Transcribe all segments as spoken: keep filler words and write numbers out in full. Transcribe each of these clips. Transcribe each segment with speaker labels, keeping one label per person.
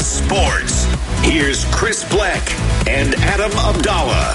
Speaker 1: Sports. Here's Chris Black and Adam Abdallah.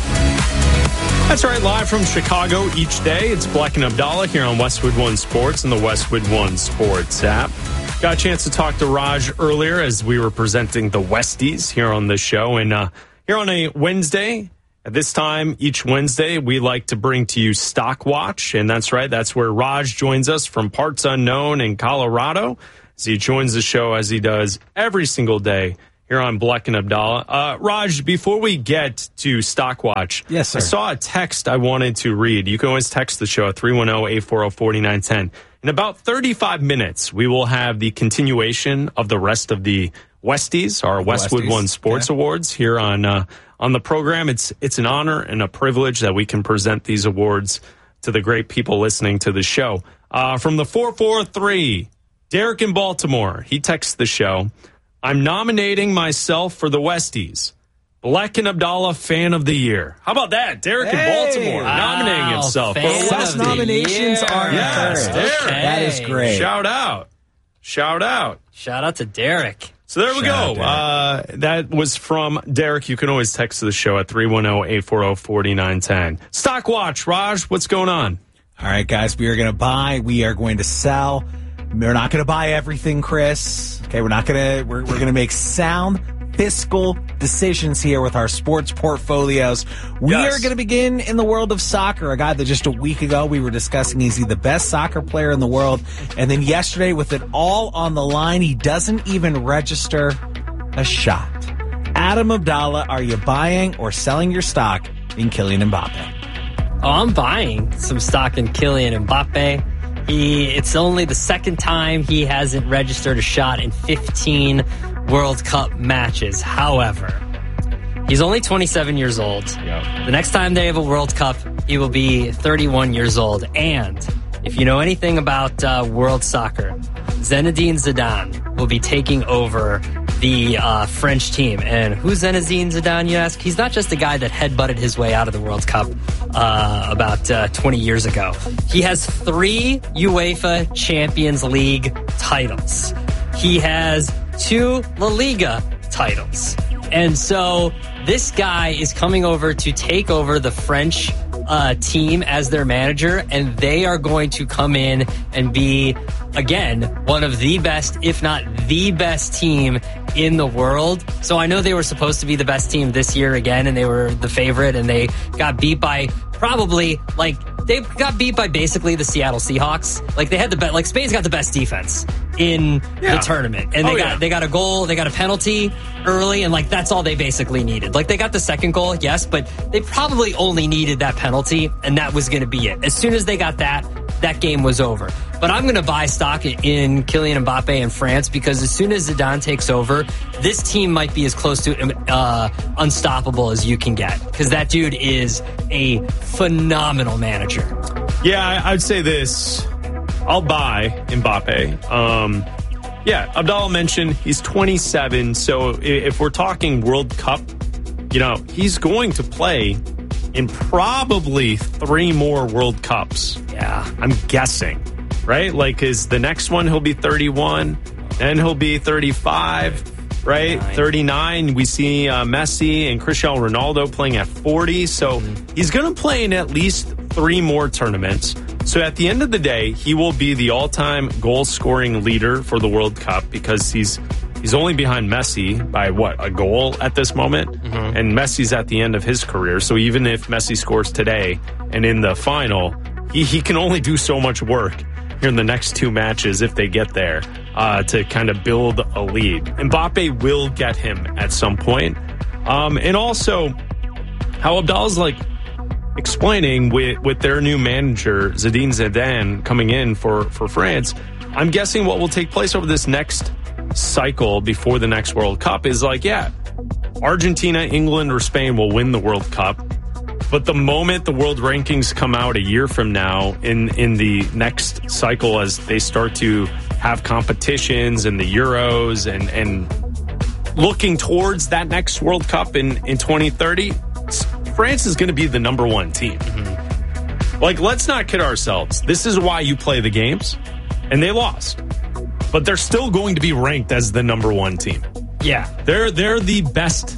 Speaker 2: That's right, live from Chicago each day. It's Black and Abdallah here on Westwood One Sports and the Westwood One Sports app. Got a chance to talk to Raj earlier as we were presenting the Westies here on the show. And uh, here on a Wednesday, at this time each Wednesday, we like to bring to you Stock Watch. And that's right, that's where Raj joins us from Parts Unknown in Colorado. As he joins the show as he does every single day here on Black and Abdallah. Uh, Raj, before we get to Stock Watch,
Speaker 3: yes, sir.
Speaker 2: I saw a text I wanted to read. You can always text the show at three one zero, eight four zero, four nine one zero. In about thirty-five minutes, we will have the continuation of the rest of the Westies, our Westwood
Speaker 3: Westies.
Speaker 2: One Sports
Speaker 3: yeah.
Speaker 2: Awards here on uh, on the program. It's it's an honor and a privilege that we can present these awards to the great people listening to the show. Uh, from the four four three, Derek in Baltimore, he texts the show. I'm nominating myself for the Westies. Black and Abdallah Fan of the Year. How about that? Derek
Speaker 3: hey,
Speaker 2: in Baltimore
Speaker 3: wow,
Speaker 2: nominating himself. For
Speaker 3: the West nominations
Speaker 4: year.
Speaker 3: are
Speaker 2: yes,
Speaker 3: encouraged.
Speaker 2: Derek.
Speaker 3: Okay. That is great.
Speaker 2: Shout out. Shout out.
Speaker 4: Shout out to Derek.
Speaker 2: So there we
Speaker 3: Shout
Speaker 2: go. Uh, that was from Derek. You can always text to the show at three one zero, eight four zero, four nine one zero. Stock Watch. Raj, what's going on?
Speaker 3: All right, guys, we are going to buy. We are going to sell. We're not going to buy everything, Chris. Okay, we're not going to, we're, we're going to make sound fiscal decisions here with our sports portfolios. We
Speaker 2: Yes.
Speaker 3: are going to begin in the world of soccer. A guy that just a week ago we were discussing, is he the best soccer player in the world? And then yesterday, with it all on the line, he doesn't even register a shot. Adam Abdallah, are you buying or selling your stock in Kylian Mbappe?
Speaker 4: Oh, I'm buying some stock in Kylian Mbappe. He, it's only the second time he hasn't registered a shot in fifteen World Cup matches. However, he's only twenty-seven years old.
Speaker 2: Yep.
Speaker 4: The next time they have a World Cup, he will be thirty-one years old. And if you know anything about uh, world soccer, Zinedine Zidane will be taking over the uh, French team. And who's Zinedine Zidane, you ask? He's not just a guy that headbutted his way out of the World Cup uh, about uh, twenty years ago. He has three UEFA Champions League titles. He has two La Liga titles. And so this guy is coming over to take over the French uh, team as their manager, and they are going to come in and be, again, one of the best, if not the best team in the world. So I know they were supposed to be the best team this year again, and they were the favorite, and they got beat by probably, like, they got beat by basically the Seattle Seahawks. Like, they had the best, like, Spain's got the best defense in
Speaker 2: Yeah.
Speaker 4: the tournament. And they
Speaker 2: Oh,
Speaker 4: got
Speaker 2: yeah.
Speaker 4: they got a goal, they got a penalty early, and, like, that's all they basically needed. Like, they got the second goal, yes, but they probably only needed that penalty, and that was going to be it. As soon as they got that, that game was over. But I'm going to buy stock in Kylian Mbappe in France, because as soon as Zidane takes over, this team might be as close to uh, unstoppable as you can get, because that dude is a phenomenal manager.
Speaker 2: Yeah, I, I'd say this. I'll buy Mbappe. Um, yeah, Abdallah mentioned he's twenty-seven, so if we're talking World Cup, you know, he's going to play in probably three more World Cups.
Speaker 4: Yeah.
Speaker 2: I'm guessing, right? Like, is the next one he'll be thirty-one, then he'll be thirty-five, right?
Speaker 4: thirty-nine.
Speaker 2: thirty-nine. We see uh, Messi and Cristiano Ronaldo playing at forty, so mm-hmm. he's going to play in at least three more tournaments. So at the end of the day, he will be the all-time goal-scoring leader for the World Cup, because he's he's only behind Messi by, what, a goal at this moment? Mm-hmm. And Messi's at the end of his career, so even if Messi scores today and in the final, he, he can only do so much work here in the next two matches if they get there uh, to kind of build a lead. Mbappe will get him at some point. Um, and also, how Abdallah's like explaining with, with their new manager, Zinedine Zidane, coming in for, for France, I'm guessing what will take place over this next cycle before the next World Cup is like, yeah, Argentina, England, or Spain will win the World Cup. But the moment the world rankings come out a year from now in, in the next cycle, as they start to have competitions and the Euros and, and looking towards that next World Cup in, in twenty thirty, France is going to be the number one team. Mm-hmm. Like, let's not kid ourselves. This is why you play the games, and they lost. But they're still going to be ranked as the number one team.
Speaker 4: Yeah.
Speaker 2: They're they're the best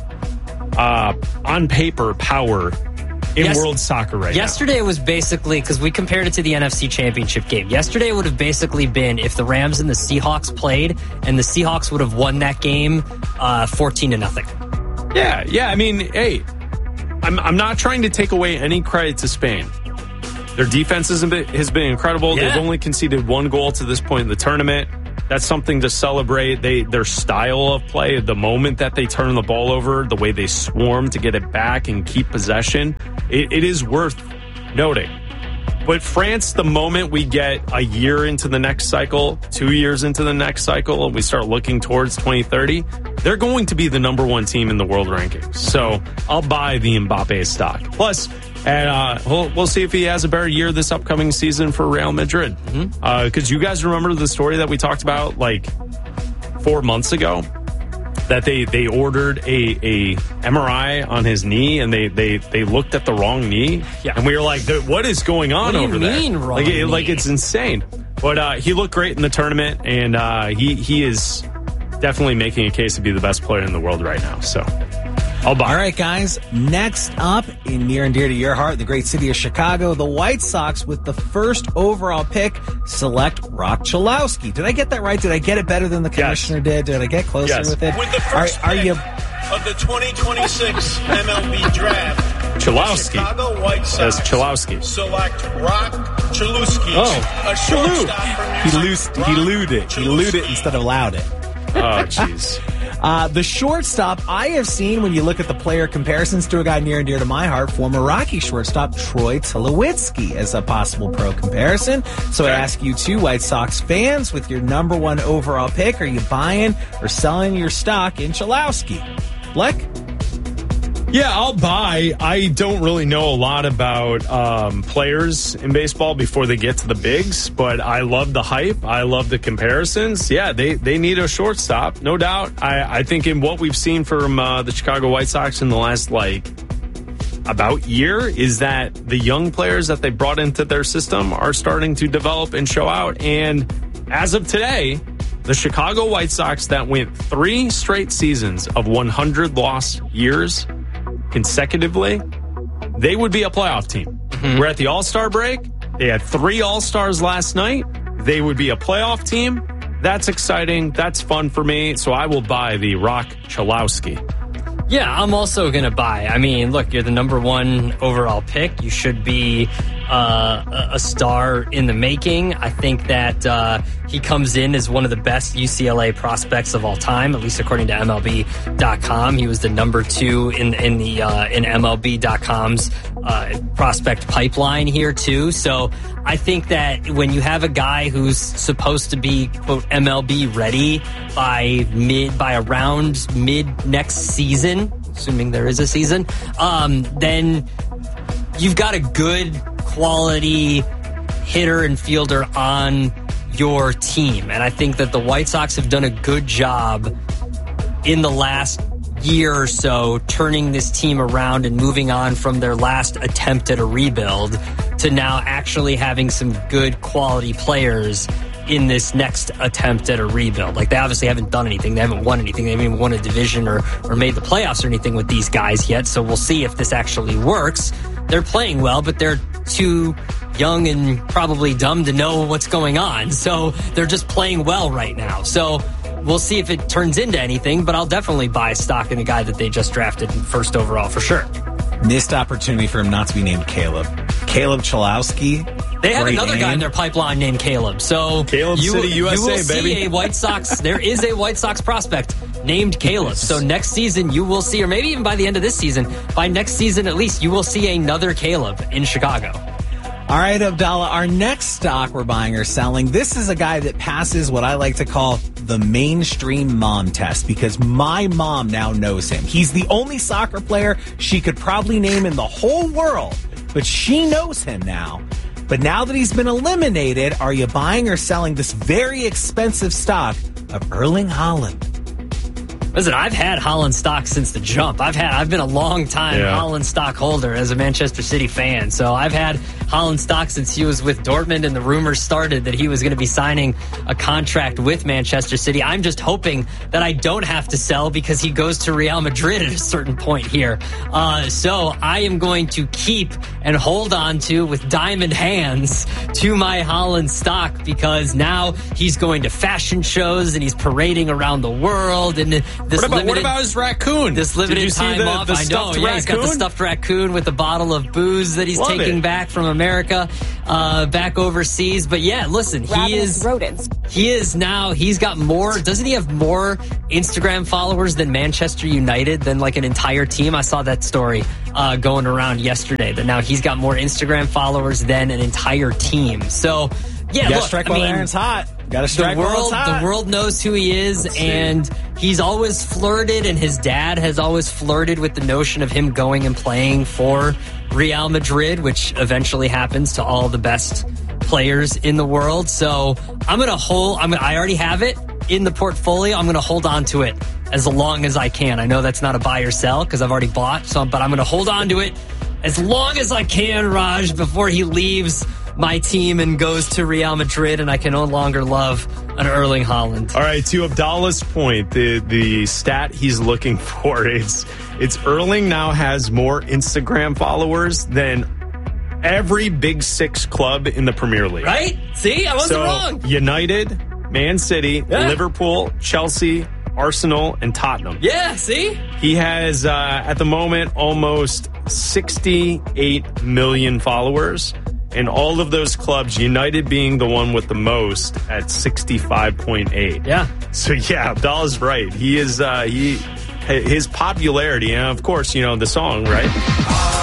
Speaker 2: uh, on paper power in
Speaker 4: Yes.
Speaker 2: world soccer right
Speaker 4: Yesterday was basically, because we compared it to the N F C Championship game. Yesterday would have basically been if the Rams and the Seahawks played, and the Seahawks would have won that game uh, fourteen to nothing.
Speaker 2: now. Yeah, yeah. I mean, hey, I'm I'm not trying to take away any credit to Spain. Their defense has been, has been incredible.
Speaker 4: Yeah.
Speaker 2: They've only conceded one goal to this point in the tournament. That's something to celebrate. They their style of play, the moment that they turn the ball over, the way they swarm to get it back and keep possession, it, it is worth noting. But France, the moment we get a year into the next cycle, two years into the next cycle, and we start looking towards twenty thirty, they're going to be the number one team in the world rankings. So I'll buy the Mbappe stock. Plus, and uh, we'll, we'll see if he has a better year this upcoming season for Real Madrid. Because mm-hmm. uh, you guys remember the story that we talked about like four months ago? That they, they ordered a, a M R I on his knee, and they, they, they looked at the wrong knee.
Speaker 4: Yeah.
Speaker 2: And we were like, what is going on
Speaker 4: what do you
Speaker 2: over
Speaker 4: mean,
Speaker 2: there?
Speaker 4: Wrong
Speaker 2: like, it,
Speaker 4: knee?
Speaker 2: like it's insane. But uh, he looked great in the tournament, and uh, he, he is definitely making a case to be the best player in the world right now. So I'll buy.
Speaker 3: All right, guys. Next up, in near and dear to your heart, the great city of Chicago, the White Sox with the first overall pick select Rock Chalowski. Did I get that right? Did I get it better than the commissioner
Speaker 2: yes.
Speaker 3: did? Did I get closer
Speaker 2: yes.
Speaker 3: with it?
Speaker 5: With the first
Speaker 3: are, are
Speaker 5: pick
Speaker 3: you
Speaker 5: of the twenty twenty-six M L B draft,
Speaker 2: Chalowski.
Speaker 5: Chicago White Sox
Speaker 2: That's Chalowski.
Speaker 5: select Rock Chalowski,
Speaker 2: Oh,
Speaker 5: a shortstop from
Speaker 3: He
Speaker 5: New
Speaker 3: loosed,
Speaker 5: York.
Speaker 3: he lewd it. He lewed it
Speaker 5: Chalowski.
Speaker 3: instead of loud it.
Speaker 2: Oh, jeez.
Speaker 3: Uh, the shortstop I have seen when you look at the player comparisons to a guy near and dear to my heart, former Rocky shortstop Troy Tulowitzki as a possible pro comparison. So I ask you two White Sox fans, with your number one overall pick, are you buying or selling your stock in Chalowski? Bleck?
Speaker 2: Yeah, I'll buy. I don't really know a lot about um, players in baseball before they get to the bigs, but I love the hype. I love the comparisons. Yeah, they, they need a shortstop, no doubt. I, I think in what we've seen from uh, the Chicago White Sox in the last, like, about year is that the young players that they brought into their system are starting to develop and show out. And as of today, the Chicago White Sox that went three straight seasons of one hundred loss years consecutively, they would be a playoff team. Mm-hmm. We're at the All-Star break. They had three All-Stars last night. They would be a playoff team. That's exciting. That's fun for me. So I will buy the Rock Chalowski.
Speaker 4: Yeah, I'm also going to buy. I mean, look, you're the number one overall pick. You should be uh, a star in the making. I think that uh, he comes in as one of the best U C L A prospects of all time, at least according to M L B dot com. He was the number two in in the uh, in M L B dot com's uh, prospect pipeline here too. So I think that when you have a guy who's supposed to be quote M L B ready by mid by around mid next season, assuming there is a season, um, then you've got a good quality hitter and fielder on your team. And I think that the White Sox have done a good job in the last year or so turning this team around and moving on from their last attempt at a rebuild to now actually having some good quality players in this next attempt at a rebuild. Like, they obviously haven't done anything. They haven't won anything. They haven't even won a division or, or made the playoffs or anything with these guys yet. So we'll see if this actually works. They're playing well, but they're too young and probably dumb to know what's going on. So they're just playing well right now. So we'll see if it turns into anything, but I'll definitely buy stock in a guy that they just drafted first overall for sure.
Speaker 3: Missed opportunity for him not to be named Caleb. Caleb Chalowski.
Speaker 4: They have
Speaker 3: Great
Speaker 4: another
Speaker 3: name.
Speaker 4: guy in their pipeline named Caleb. So
Speaker 2: Caleb
Speaker 4: you,
Speaker 2: City, U S A,
Speaker 4: you will see
Speaker 2: baby.
Speaker 4: a White Sox. There is a White Sox prospect named Caleb. So next season you will see, or maybe even by the end of this season, by next season at least, you will see another Caleb in Chicago.
Speaker 3: All right, Abdallah, our next stock we're buying or selling, this is a guy that passes what I like to call the mainstream mom test, because my mom now knows him. He's the only soccer player she could probably name in the whole world, but she knows him now. But now that he's been eliminated, are you buying or selling this very expensive stock of Erling Haaland?
Speaker 4: Listen, I've had Holland stock since the jump. I've had I've been a long time
Speaker 2: Yeah.
Speaker 4: Holland stock holder as a Manchester City fan. So I've had Holland stock since he was with Dortmund, and the rumors started that he was going to be signing a contract with Manchester City. I'm just hoping that I don't have to sell because he goes to Real Madrid at a certain point here. Uh, so I am going to keep and hold on to with diamond hands to my Holland stock, because now he's going to fashion shows and he's parading around the world. And this
Speaker 2: What about,
Speaker 4: limited,
Speaker 2: what about his raccoon?
Speaker 4: this
Speaker 2: Did
Speaker 4: limited
Speaker 2: you see
Speaker 4: time
Speaker 2: the,
Speaker 4: off?
Speaker 2: the
Speaker 4: I know.
Speaker 2: stuffed
Speaker 4: Yeah, he's got the
Speaker 2: raccoon?
Speaker 4: stuffed raccoon with a bottle of booze that he's
Speaker 2: Love
Speaker 4: taking
Speaker 2: it.
Speaker 4: back from America, uh, back overseas. But yeah, listen, he
Speaker 6: Ravenous
Speaker 4: is
Speaker 6: rodents.
Speaker 4: he is now. He's got more. Doesn't he have more Instagram followers than Manchester United? Than like an entire team? I saw that story uh, going around yesterday. That now he's got more Instagram followers than an entire team. So yeah,
Speaker 3: You gotta
Speaker 4: look,
Speaker 3: strike
Speaker 4: I
Speaker 3: while
Speaker 4: mean,
Speaker 3: the iron's hot. Gotta
Speaker 4: the
Speaker 3: strike while it's
Speaker 4: world,
Speaker 3: hot.
Speaker 4: the world knows who he is, and he's always flirted, and his dad has always flirted with the notion of him going and playing for Real Madrid, which eventually happens to all the best players in the world. So I'm gonna hold. I'm. Gonna, I already have it in the portfolio. I'm gonna hold on to it as long as I can. I know that's not a buy or sell because I've already bought some, but I'm gonna hold on to it as long as I can, Raj, before he leaves my team and goes to Real Madrid, and I can no longer love an Erling Haaland.
Speaker 2: All right, to Abdallah's point, the the stat he's looking for, it's it's Erling now has more Instagram followers than every Big Six club in the Premier League.
Speaker 4: Right? See, I wasn't
Speaker 2: So
Speaker 4: wrong.
Speaker 2: United, Man City,
Speaker 4: Yeah.
Speaker 2: Liverpool, Chelsea, Arsenal, and Tottenham.
Speaker 4: Yeah, see?
Speaker 2: He has, uh, at the moment, almost sixty-eight million followers. And all of those clubs, United being the one with the most at sixty-five point eight.
Speaker 4: Yeah.
Speaker 2: So, yeah, Abdallah's right. He is, uh, he, his popularity, and of course, you know, the song, right?